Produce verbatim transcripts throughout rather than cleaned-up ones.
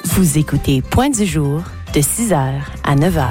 Vous écoutez Point du jour de six heures à neuf heures.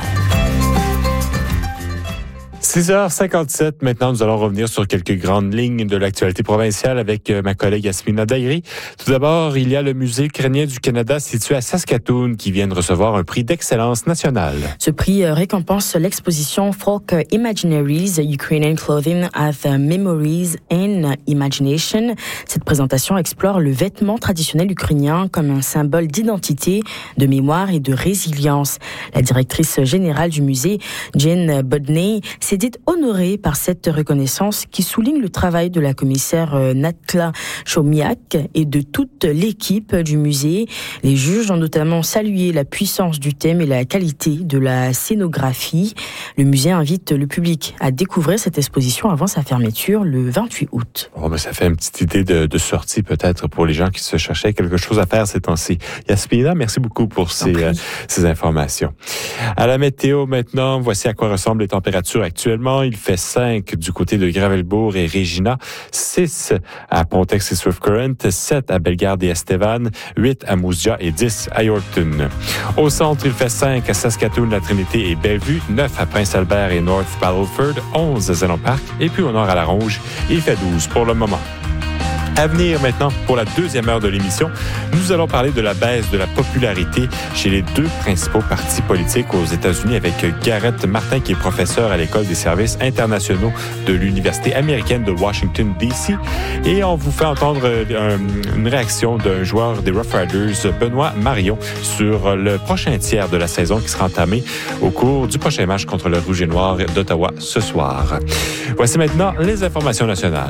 six heures cinquante-sept, maintenant nous allons revenir sur quelques grandes lignes de l'actualité provinciale avec ma collègue Yasmina Daïri. Tout d'abord, il y a le Musée ukrainien du Canada situé à Saskatoon qui vient de recevoir un prix d'excellence nationale. Ce prix récompense l'exposition Folk Imaginaries, Ukrainian Clothing as Memories and Imagination. Cette présentation explore le vêtement traditionnel ukrainien comme un symbole d'identité, de mémoire et de résilience. La directrice générale du musée, Jen Bodney, s'est dit honorée par cette reconnaissance qui souligne le travail de la commissaire Natla Chomiak et de toute l'équipe du musée. Les juges ont notamment salué la puissance du thème et la qualité de la scénographie. Le musée invite le public à découvrir cette exposition avant sa fermeture le vingt-huit août. Oh, ben ça fait une petite idée de, de sortie peut-être pour les gens qui se cherchaient quelque chose à faire ces temps-ci. Yasmina, merci beaucoup pour ces, euh, ces informations. À la météo maintenant, voici à quoi ressemblent les températures actuelles. Actuellement, il fait cinq du côté de Gravelbourg et Regina, six à Pontex et Swift Current, sept à Bellegarde et Estevan, huit à Moose Jaw et dix à Yorkton. Au centre, il fait cinq à Saskatoon, La Trinité et Bellevue, neuf à Prince-Albert et North Battleford, onze à Zénon Park et puis au nord à La Ronge, il fait douze pour le moment. À venir maintenant, pour la deuxième heure de l'émission, nous allons parler de la baisse de la popularité chez les deux principaux partis politiques aux États-Unis avec Garrett Martin, qui est professeur à l'École des services internationaux de l'Université américaine de Washington, D C. Et on vous fait entendre euh, une réaction d'un joueur des Rough Riders, Benoît Marion, sur le prochain tiers de la saison qui sera entamé au cours du prochain match contre le Rouge et Noir d'Ottawa ce soir. Voici maintenant les informations nationales.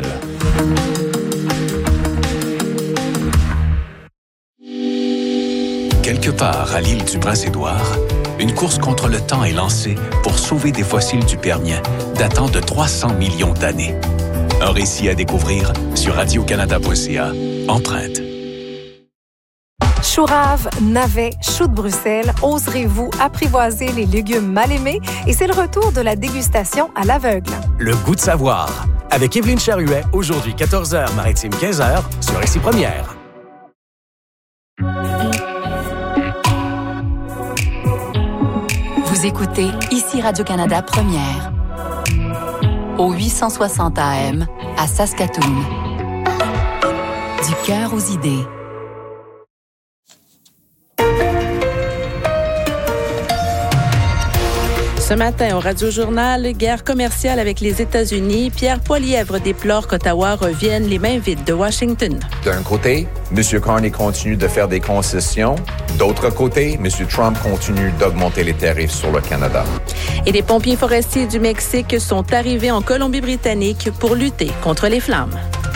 Quelque part à l'île du Prince-Édouard, une course contre le temps est lancée pour sauver des fossiles du Permien datant de trois cents millions d'années. Un récit à découvrir sur radio canada point c a. Empreinte. Chou rave, navets, choux de Bruxelles, oserez-vous apprivoiser les légumes mal aimés? Et c'est le retour de la dégustation à l'aveugle. Le goût de savoir. Avec Évelyne Charuet, aujourd'hui quatorze heures, maritime quinze heures, sur Ici Première. Vous écoutez Ici Radio-Canada Première, au huit cent soixante A M à Saskatoon. Du cœur aux idées. Ce matin, au Radio-Journal, guerre commerciale avec les États-Unis, Pierre Poilièvre déplore qu'Ottawa revienne les mains vides de Washington. D'un côté, M. Carney continue de faire des concessions. D'autre côté, M. Trump continue d'augmenter les tarifs sur le Canada. Et les pompiers forestiers du Mexique sont arrivés en Colombie-Britannique pour lutter contre les flammes.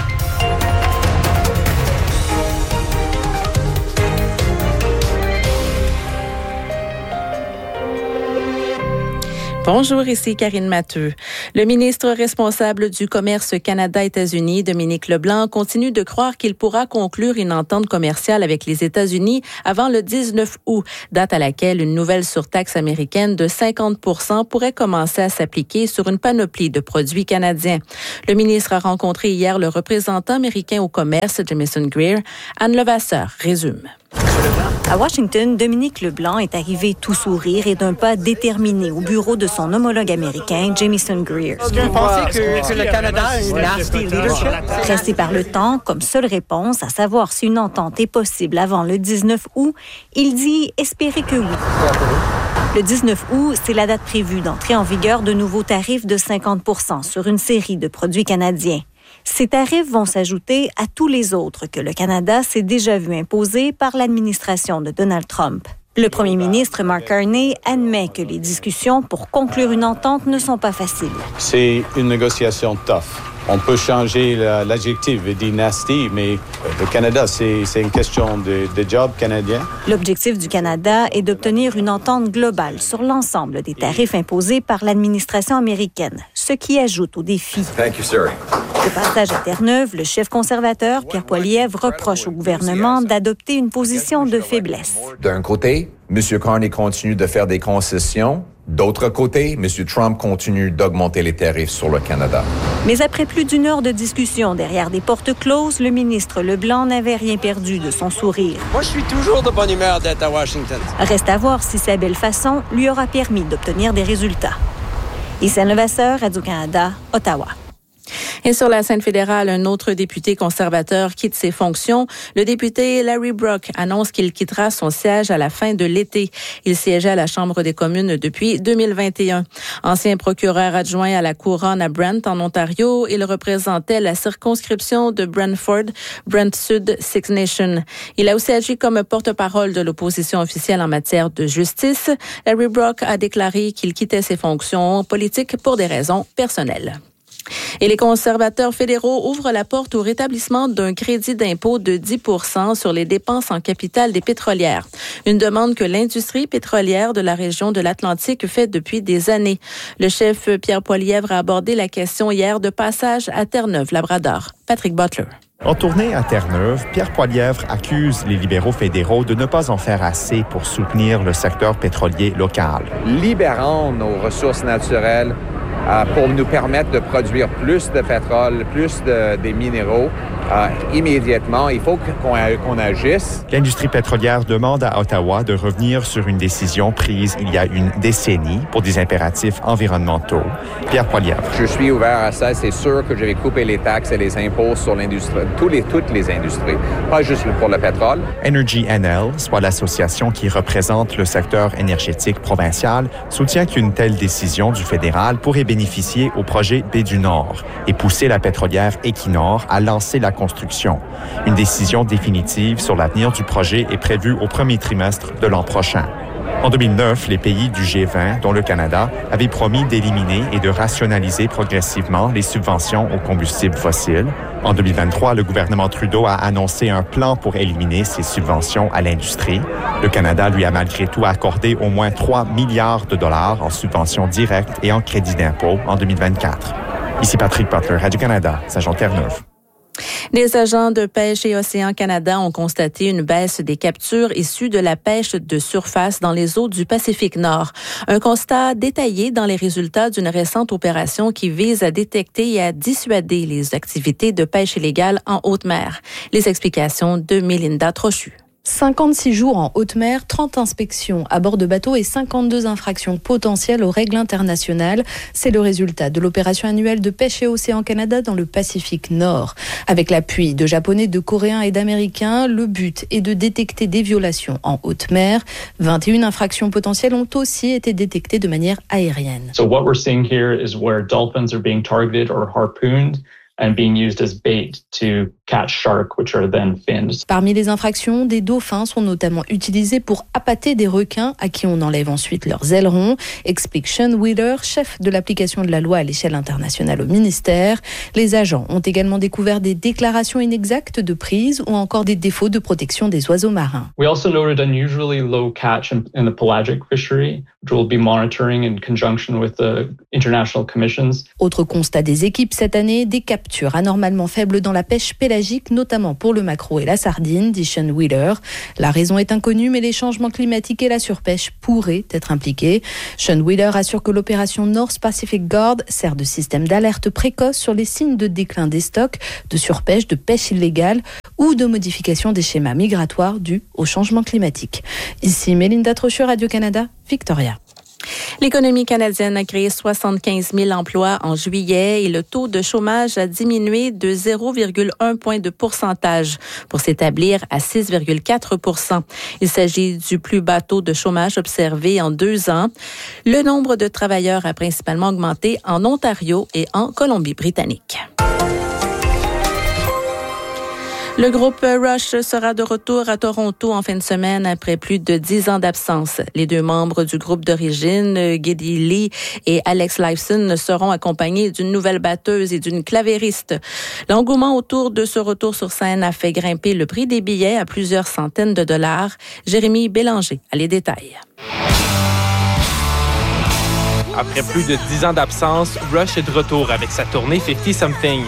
Bonjour, ici Karine Matteux. Le ministre responsable du commerce Canada-États-Unis, Dominique Leblanc, continue de croire qu'il pourra conclure une entente commerciale avec les États-Unis avant le dix-neuf août, date à laquelle une nouvelle surtaxe américaine de cinquante pour cent pourrait commencer à s'appliquer sur une panoplie de produits canadiens. Le ministre a rencontré hier le représentant américain au commerce, Jamieson Greer. Anne Levasseur résume. À Washington, Dominique Leblanc est arrivé tout sourire et d'un pas déterminé au bureau de son homologue américain, Jamieson Greer. Est-ce que vous pensez que, que le Canada a une nasty leadership? Pressé par le temps, comme seule réponse à savoir si une entente est possible avant le dix-neuf août, il dit espérer que oui. Le dix-neuf août, c'est la date prévue d'entrée en vigueur de nouveaux tarifs de cinquante pour cent sur une série de produits canadiens. Ces tarifs vont s'ajouter à tous les autres que le Canada s'est déjà vu imposer par l'administration de Donald Trump. Le premier ministre Mark Carney admet que les discussions pour conclure une entente ne sont pas faciles. C'est une négociation tough. On peut changer la, l'adjectif et dire nasty, mais le Canada, c'est, c'est une question de, de job canadien. L'objectif du Canada est d'obtenir une entente globale sur l'ensemble des tarifs imposés par l'administration américaine, ce qui ajoute au défi. Thank you, sir. De passage à Terre-Neuve, le chef conservateur, Pierre Poilievre, reproche au gouvernement d'adopter une position de faiblesse. D'un côté, M. Carney continue de faire des concessions. D'autre côté, M. Trump continue d'augmenter les tarifs sur le Canada. Mais après plus d'une heure de discussion derrière des portes closes, le ministre Leblanc n'avait rien perdu de son sourire. Moi, je suis toujours de bonne humeur d'être à Washington. Reste à voir si sa belle façon lui aura permis d'obtenir des résultats. Issa Levasseur, Radio-Canada, Ottawa. Et sur la scène fédérale, un autre député conservateur quitte ses fonctions. Le député Larry Brock annonce qu'il quittera son siège à la fin de l'été. Il siégeait à la Chambre des communes depuis deux mille vingt et un. Ancien procureur adjoint à la Couronne à Brent, en Ontario, il représentait la circonscription de Brantford, Brent Sud Six Nations. Il a aussi agi comme porte-parole de l'opposition officielle en matière de justice. Larry Brock a déclaré qu'il quittait ses fonctions politiques pour des raisons personnelles. Et les conservateurs fédéraux ouvrent la porte au rétablissement d'un crédit d'impôt de dix pour cent sur les dépenses en capital des pétrolières. Une demande que l'industrie pétrolière de la région de l'Atlantique fait depuis des années. Le chef Pierre Poilievre a abordé la question hier de passage à Terre-Neuve-Labrador. Patrick Butler. En tournée à Terre-Neuve, Pierre Poilievre accuse les libéraux fédéraux de ne pas en faire assez pour soutenir le secteur pétrolier local. Libérons nos ressources naturelles euh, pour nous permettre de produire plus de pétrole, plus de, des minéraux. Euh, immédiatement, il faut qu'on, qu'on agisse. L'industrie pétrolière demande à Ottawa de revenir sur une décision prise il y a une décennie pour des impératifs environnementaux. Pierre Poilievre. Je suis ouvert à ça. C'est sûr que je vais couper les taxes et les impôts sur l'industrie, tous les, toutes les industries, pas juste pour le pétrole. Energy N L, soit l'association qui représente le secteur énergétique provincial, soutient qu'une telle décision du fédéral pourrait bénéficier au projet Baie du Nord et pousser la pétrolière Equinor à lancer la construction. Une décision définitive sur l'avenir du projet est prévue au premier trimestre de l'an prochain. En deux mille neuf, les pays du G vingt, dont le Canada, avaient promis d'éliminer et de rationaliser progressivement les subventions aux combustibles fossiles. En deux mille vingt-trois, le gouvernement Trudeau a annoncé un plan pour éliminer ces subventions à l'industrie. Le Canada lui a malgré tout accordé au moins trois milliards de dollars en subventions directes et en crédits d'impôt en deux mille vingt-quatre. Ici Patrick Butler, Radio-Canada, Saint-Jean-Terre-Neuve. Les agents de pêche et Océan Canada ont constaté une baisse des captures issues de la pêche de surface dans les eaux du Pacifique Nord. Un constat détaillé dans les résultats d'une récente opération qui vise à détecter et à dissuader les activités de pêche illégale en haute mer. Les explications de Mélinda Trochu. cinquante-six jours en haute mer, trente inspections à bord de bateaux et cinquante-deux infractions potentielles aux règles internationales. C'est le résultat de l'opération annuelle de pêche et Océan Canada dans le Pacifique Nord. Avec l'appui de Japonais, de Coréens et d'Américains, le but est de détecter des violations en haute mer. vingt et une infractions potentielles ont aussi été détectées de manière aérienne. So what we're seeing here is where dolphins are being targeted or harpooned and being used as bait to catch shark, which are then fins. Parmi les infractions, des dauphins sont notamment utilisés pour appâter des requins à qui on enlève ensuite leurs ailerons, explique Sean Wheeler, chef de l'application de la loi à l'échelle internationale au ministère. Les agents ont également découvert des déclarations inexactes de prise ou encore des défauts de protection des oiseaux marins. We also noted unusually low catch in, in the pelagic fishery, which we'll be monitoring in conjunction with the international commissions. Autre constat des équipes cette année, des captures anormalement faibles dans la pêche pélagique, notamment pour le maquereau et la sardine, dit Sean Wheeler. La raison est inconnue, mais les changements climatiques et la surpêche pourraient être impliqués. Sean Wheeler assure que l'opération North Pacific Guard sert de système d'alerte précoce sur les signes de déclin des stocks, de surpêche, de pêche illégale ou de modification des schémas migratoires dus au changement climatique. Ici Mélinda Trochu, Radio-Canada, Victoria. L'économie canadienne a créé soixante-quinze mille emplois en juillet et le taux de chômage a diminué de zéro virgule un point de pourcentage pour s'établir à six virgule quatre pour cent. Il s'agit du plus bas taux de chômage observé en deux ans. Le nombre de travailleurs a principalement augmenté en Ontario et en Colombie-Britannique. Le groupe Rush sera de retour à Toronto en fin de semaine après plus de dix ans d'absence. Les deux membres du groupe d'origine, Geddy Lee et Alex Lifeson, seront accompagnés d'une nouvelle batteuse et d'une clavériste. L'engouement autour de ce retour sur scène a fait grimper le prix des billets à plusieurs centaines de dollars. Jérémy Bélanger a les détails. Après plus de dix ans d'absence, Rush est de retour avec sa tournée cinquante Something.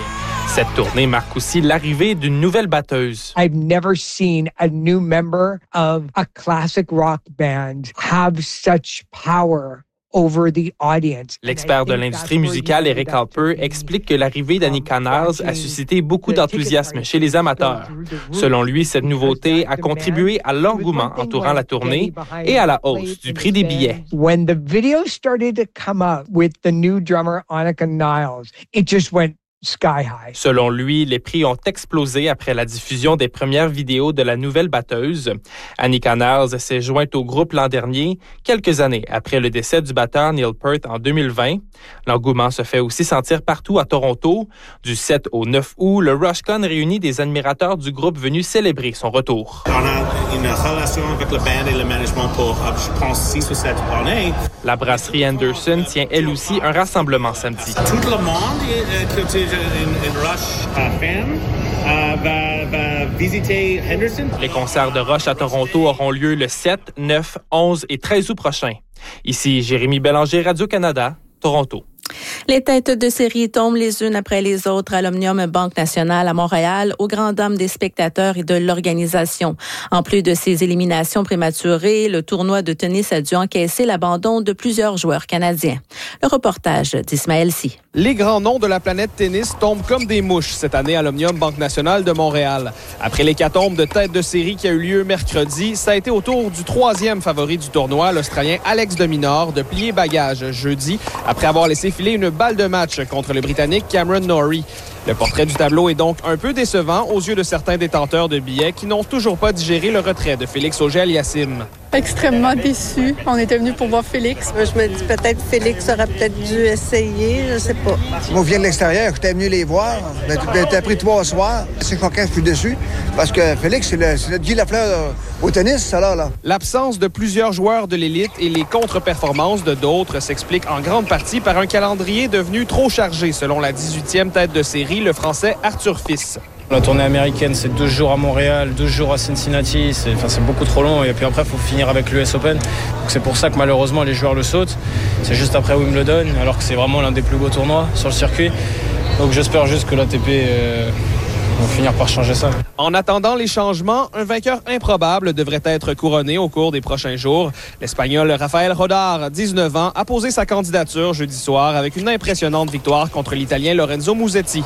Cette tournée marque aussi l'arrivée d'une nouvelle batteuse. I've never seen a new member of a classic rock band have such power over the audience. L'expert de l'industrie musicale Eric Alper explique que l'arrivée d'Annika Niles a suscité beaucoup d'enthousiasme chez les amateurs. Selon lui, cette nouveauté a contribué à l'engouement entourant la tournée et à la hausse du prix des billets. When the video started to come up with the new drummer Annika Niles, it just went sky high. Selon lui, les prix ont explosé après la diffusion des premières vidéos de la nouvelle batteuse. Annika Niles s'est jointe au groupe l'an dernier, quelques années après le décès du batteur Neil Peart en deux mille vingt. L'engouement se fait aussi sentir partout à Toronto. Du sept au neuf août, le RushCon réunit des admirateurs du groupe venus célébrer son retour. On a une relation avec le band et le management pour, je pense, six ou sept années. La brasserie Anderson tient elle aussi un rassemblement samedi. Tout le monde qui est une Rush fan uh, va, va visiter Henderson. Les concerts de Rush à Toronto auront lieu le sept, neuf, onze et treize août prochain. Ici Jérémy Bélanger, Radio-Canada, Toronto. Les têtes de série tombent les unes après les autres à l'Omnium Banque Nationale à Montréal, aux grandes dames des spectateurs et de l'organisation. En plus de ces éliminations prématurées, le tournoi de tennis a dû encaisser l'abandon de plusieurs joueurs canadiens. Le reportage d'Ismaël Sy. Les grands noms de la planète tennis tombent comme des mouches cette année à l'Omnium Banque Nationale de Montréal. Après l'hécatombe de tête de série qui a eu lieu mercredi, ça a été au tour du troisième favori du tournoi, l'Australien Alex de Minaur, de plier bagage jeudi après avoir laissé filer une balle de match contre le Britannique Cameron Norrie. Le portrait du tableau est donc un peu décevant aux yeux de certains détenteurs de billets qui n'ont toujours pas digéré le retrait de Félix Auger-Aliassime. Extrêmement déçu. On était venu pour voir Félix. Je me dis peut-être Félix aurait peut-être dû essayer, je sais pas. Moi, je viens de l'extérieur, j'étais venu les voir. T'as pris trois soirs. C'est coquin, je suis dessus. Parce que Félix, c'est le, c'est le Guy Lafleur euh, au tennis, ça là, là. L'absence de plusieurs joueurs de l'élite et les contre-performances de d'autres s'expliquent en grande partie par un calendrier devenu trop chargé, selon la dix-huitième tête de série, le Français Arthur Fils. La tournée américaine, c'est douze jours à Montréal, douze jours à Cincinnati. C'est, enfin, c'est beaucoup trop long. Et puis après, il faut finir avec l'U S Open. Donc c'est pour ça que malheureusement, les joueurs le sautent. C'est juste après Wimbledon, alors que c'est vraiment l'un des plus beaux tournois sur le circuit. Donc j'espère juste que l'A T P euh, va finir par changer ça. En attendant les changements, un vainqueur improbable devrait être couronné au cours des prochains jours. L'Espagnol Rafael Rodar, dix-neuf ans, a posé sa candidature jeudi soir avec une impressionnante victoire contre l'Italien Lorenzo Musetti.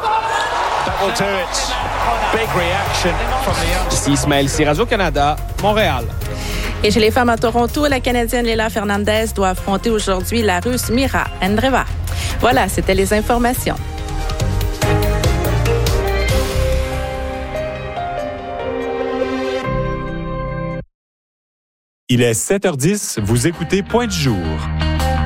Ici Ismaël Sy, Radio-Canada, Montréal. Et chez les femmes à Toronto, la Canadienne Leila Fernandez doit affronter aujourd'hui la Russe Mira Andreeva. Voilà, c'était les informations. Il est sept heures dix, vous écoutez Point du jour.